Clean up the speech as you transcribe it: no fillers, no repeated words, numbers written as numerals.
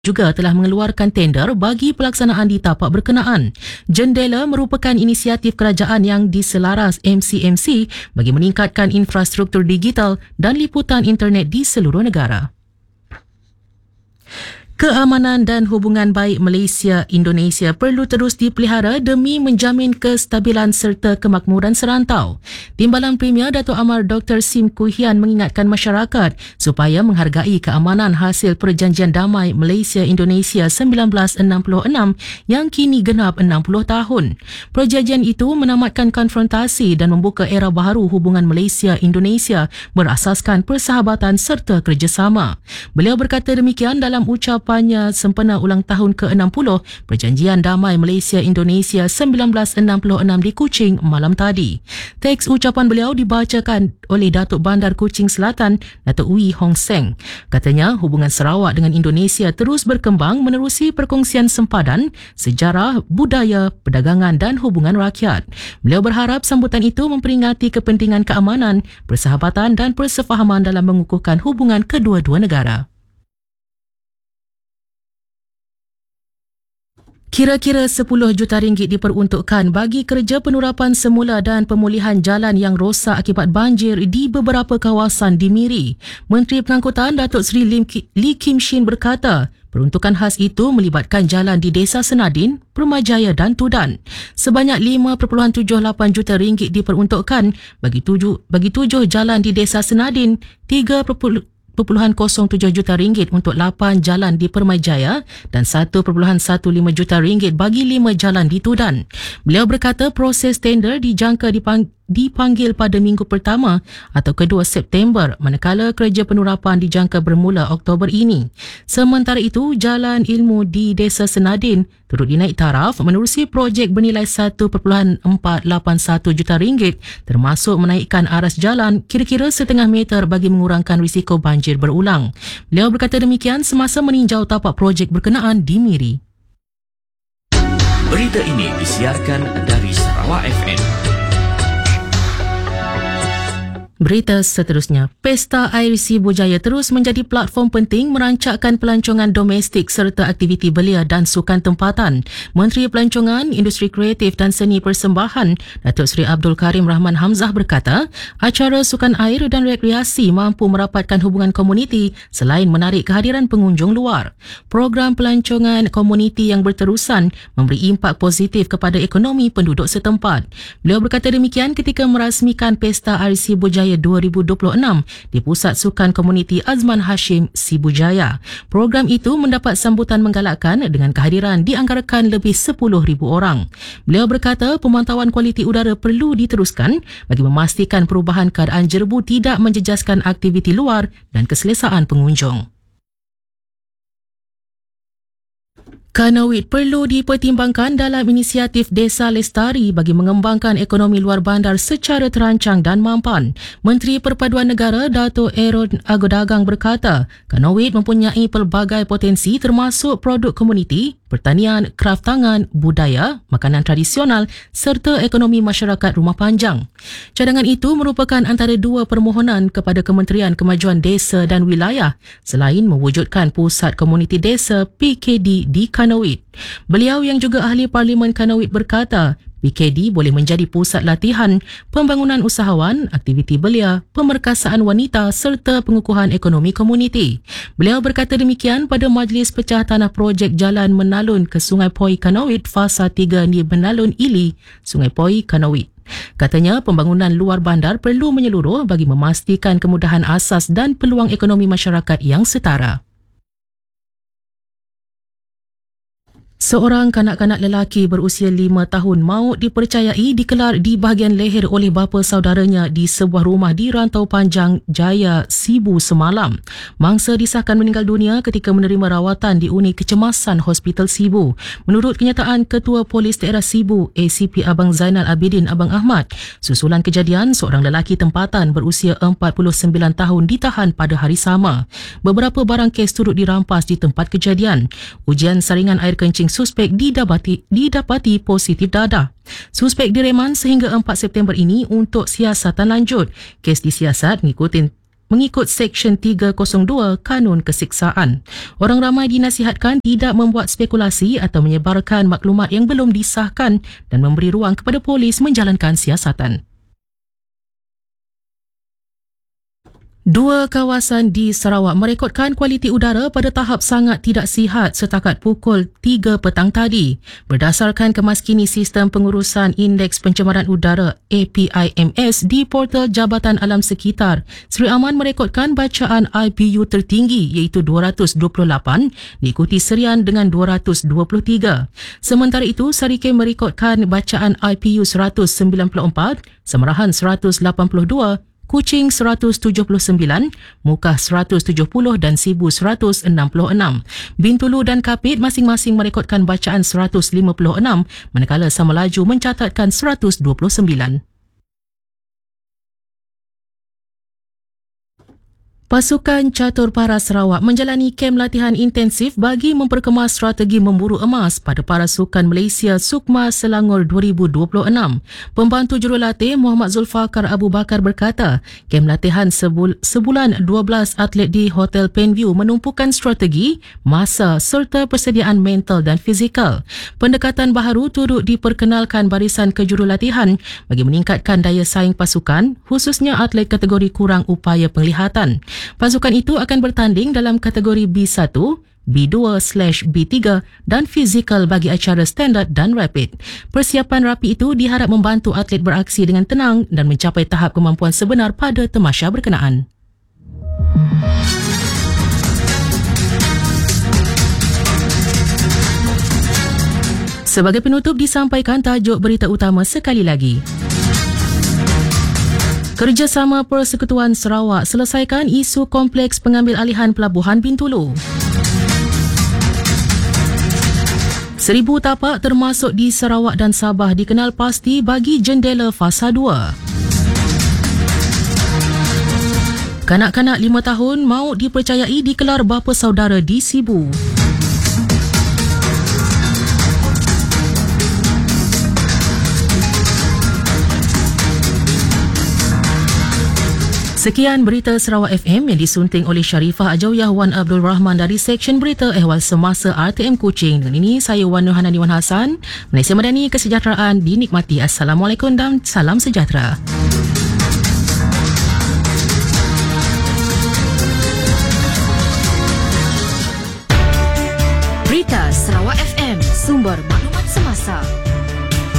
juga telah mengeluarkan tender bagi pelaksanaan di tapak berkenaan. Jendela merupakan inisiatif kerajaan yang diselaras MCMC bagi meningkatkan infrastruktur digital dan liputan internet di seluruh negara. Keamanan dan hubungan baik Malaysia-Indonesia perlu terus dipelihara demi menjamin kestabilan serta kemakmuran serantau. Timbalan Premier Datuk Amar Dr. Sim Koo Hian mengingatkan masyarakat supaya menghargai keamanan hasil Perjanjian Damai Malaysia-Indonesia 1966 yang kini genap 60 tahun. Perjanjian itu menamatkan konfrontasi dan membuka era baharu hubungan Malaysia-Indonesia berasaskan persahabatan serta kerjasama. Beliau berkata demikian dalam ucapannya sempena ulang tahun ke-60 Perjanjian Damai Malaysia-Indonesia 1966 di Kuching malam tadi. Teks ucapan beliau dibacakan oleh Datuk Bandar Kuching Selatan, Datuk Wee Hong Seng. Katanya hubungan Sarawak dengan Indonesia terus berkembang menerusi perkongsian sempadan, sejarah, budaya, perdagangan dan hubungan rakyat. Beliau berharap sambutan itu memperingati kepentingan keamanan, persahabatan dan persefahaman dalam mengukuhkan hubungan kedua-dua negara. Kira-kira 10 juta ringgit diperuntukkan bagi kerja penurapan semula dan pemulihan jalan yang rosak akibat banjir di beberapa kawasan di Miri. Menteri Pengangkutan Datuk Seri Lee Kim Shin berkata, peruntukan khas itu melibatkan jalan di Desa Senadin, Permajaya dan Tudan. Sebanyak 5.78 juta ringgit diperuntukkan bagi 7 jalan di Desa Senadin, 3.07 juta ringgit untuk 8 jalan di Permajaya dan 1.15 juta ringgit bagi 5 jalan di Tudan. Beliau berkata proses tender dijangka dipanggil pada minggu pertama atau kedua September, manakala kerja penurapan dijangka bermula Oktober ini. Sementara itu, Jalan Ilmu di Desa Senadin turut dinaik taraf menerusi projek bernilai 1.481 juta ringgit, termasuk menaikkan aras jalan kira-kira setengah meter bagi mengurangkan risiko banjir berulang. Beliau berkata demikian semasa meninjau tapak projek berkenaan di Miri. Berita ini disiarkan dari Sarawak FM. Berita seterusnya, Pesta Air Sibu Jaya terus menjadi platform penting merancakkan pelancongan domestik serta aktiviti belia dan sukan tempatan. Menteri Pelancongan, Industri Kreatif dan Seni Persembahan, Datuk Seri Abdul Karim Rahman Hamzah berkata, acara sukan air dan rekreasi mampu merapatkan hubungan komuniti selain menarik kehadiran pengunjung luar. Program pelancongan komuniti yang berterusan memberi impak positif kepada ekonomi penduduk setempat. Beliau berkata demikian ketika merasmikan Pesta Air Sibu Jaya 2026 di Pusat Sukan Komuniti Azman Hashim Sibujaya. Program itu mendapat sambutan menggalakkan dengan kehadiran dianggarkan lebih 10,000 orang. Beliau berkata pemantauan kualiti udara perlu diteruskan bagi memastikan perubahan keadaan jerebu tidak menjejaskan aktiviti luar dan keselesaan pengunjung. Kanawit perlu dipertimbangkan dalam inisiatif Desa Lestari bagi mengembangkan ekonomi luar bandar secara terancang dan mampan. Menteri Perpaduan Negara Dato' Aaron Agodagang berkata, Kanawit mempunyai pelbagai potensi termasuk produk komuniti, pertanian, kraf tangan, budaya, makanan tradisional serta ekonomi masyarakat rumah panjang. Cadangan itu merupakan antara dua permohonan kepada Kementerian Kemajuan Desa dan Wilayah selain mewujudkan Pusat Komuniti Desa PKD di Kanawit. Beliau yang juga ahli Parlimen Kanawit berkata, PKD boleh menjadi pusat latihan, pembangunan usahawan, aktiviti belia, pemerkasaan wanita serta pengukuhan ekonomi komuniti. Beliau berkata demikian pada Majlis Pecah Tanah Projek Jalan Menalun ke Sungai Poi Kanawit Fasa 3 di Menalun Ili, Sungai Poi Kanawit. Katanya pembangunan luar bandar perlu menyeluruh bagi memastikan kemudahan asas dan peluang ekonomi masyarakat yang setara. Seorang kanak-kanak lelaki berusia 5 tahun maut dipercayai dikelar di bahagian leher oleh bapa saudaranya di sebuah rumah di Rantau Panjang Jaya, Sibu semalam. Mangsa disahkan meninggal dunia ketika menerima rawatan di unit kecemasan Hospital Sibu. Menurut kenyataan Ketua Polis Daerah Sibu, ACP Abang Zainal Abidin Abang Ahmad, susulan kejadian seorang lelaki tempatan berusia 49 tahun ditahan pada hari sama. Beberapa barang kes turut dirampas di tempat kejadian. Ujian saringan air kencing suspek didapati positif dadah. Suspek direman sehingga 4 September ini untuk siasatan lanjut. Kes disiasat mengikut Seksyen 302 Kanun Kesiksaan. Orang ramai dinasihatkan tidak membuat spekulasi atau menyebarkan maklumat yang belum disahkan dan memberi ruang kepada polis menjalankan siasatan. Dua kawasan di Sarawak merekodkan kualiti udara pada tahap sangat tidak sihat setakat pukul 3 petang tadi. Berdasarkan kemaskini sistem pengurusan Indeks Pencemaran Udara APIMS di portal Jabatan Alam Sekitar, Seri Aman merekodkan bacaan IPU tertinggi iaitu 228, diikuti Serian dengan 223. Sementara itu, Sarike merekodkan bacaan IPU 194, Semerahan 182, Kuching 179, Mukah 170 dan Sibu 166. Bintulu dan Kapit masing-masing merekodkan bacaan 156, manakala Samalaju mencatatkan 129. Pasukan Catur Para Sarawak menjalani kem latihan intensif bagi memperkemas strategi memburu emas pada para sukan Malaysia Sukma Selangor 2026. Pembantu jurulatih Muhammad Zulfakar Abu Bakar berkata, kem latihan sebulan 12 atlet di Hotel Penview menumpukan strategi, masa serta persediaan mental dan fizikal. Pendekatan baharu turut diperkenalkan barisan kejurulatihan bagi meningkatkan daya saing pasukan, khususnya atlet kategori kurang upaya penglihatan. Pasukan itu akan bertanding dalam kategori B1, B2/B3 dan fizikal bagi acara standard dan rapid. Persiapan rapi itu diharap membantu atlet beraksi dengan tenang dan mencapai tahap kemampuan sebenar pada tamasya berkenaan. Sebagai penutup disampaikan tajuk berita utama sekali lagi. Kerjasama Persekutuan Sarawak selesaikan isu kompleks pengambil alihan Pelabuhan Bintulu. 1,000 tapak termasuk di Sarawak dan Sabah dikenal pasti bagi jendela fasa 2. Kanak-kanak 5 tahun maut dipercayai dikelar bapa saudara di Sibu. Sekian berita Sarawak FM yang disunting oleh Sharifah Ajawiyah Wan Abdul Rahman dari Seksyen Berita Ehwal Semasa RTM Kuching. Dan ini saya Wan Nurhana Diwan Hassan. Malaysia Madani, kesejahteraan dinikmati. Assalamualaikum dan salam sejahtera. Berita Sarawak FM, sumber maklumat semasa.